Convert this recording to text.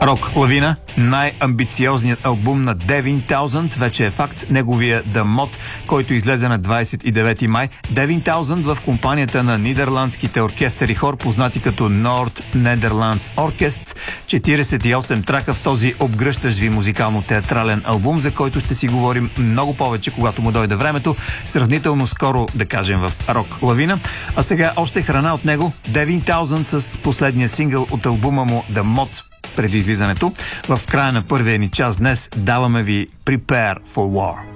Рок Лавина, най-амбициозният албум на Девин Таузънд, вече е факт. Неговия The Mod, който излезе на 29 май. Девин Таузънд в компанията на нидерландските оркестър и хор, познати като North Netherlands Orkest. 48 трака в този обгръщащ ви музикално-театрален албум, за който ще си говорим много повече, когато му дойде времето. Сравнително скоро, да кажем, в Рок Лавина. А сега още храна от него. Девин Таузънд с последния сингъл от албума му The Mod преди излизането. В края на първия ни час днес даваме ви Prepare for War.